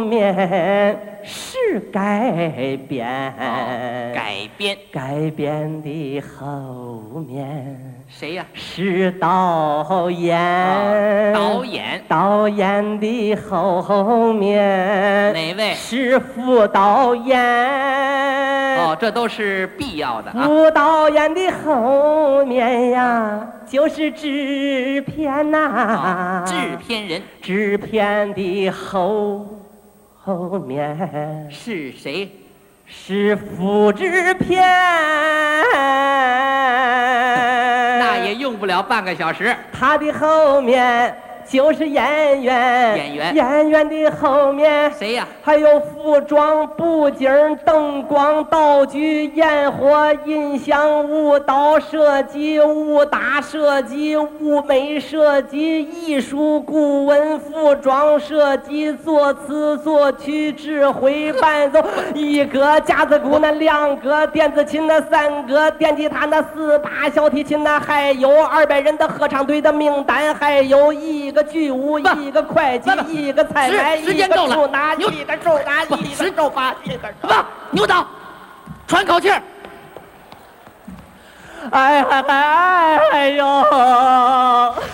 面是改编， 改编的后面谁呀？ 是导演，导演的后面哪位？ 是副导演。 哦，这都是必要的啊。 副导演的后面呀，就是制片呐。 制片人。 制片的后面是谁？ 是副制片。 那也用不了半个小时。 他的后面就是演员，演员的后面谁呀？ 还有服装、布景、灯光、道具、烟火、音响、舞蹈设计、武打设计、舞美设计、艺术顾问、服装设计、作词作曲、指挥伴奏，一个架子鼓那2个，电子琴那3个，电吉他那4把，小提琴那还有200人的合唱队的名单，还有一个剧务，一个会计，一个采买， 时间够了， 一个手拿，一个手把，一个不，牛导，喘口气儿。 哎呦！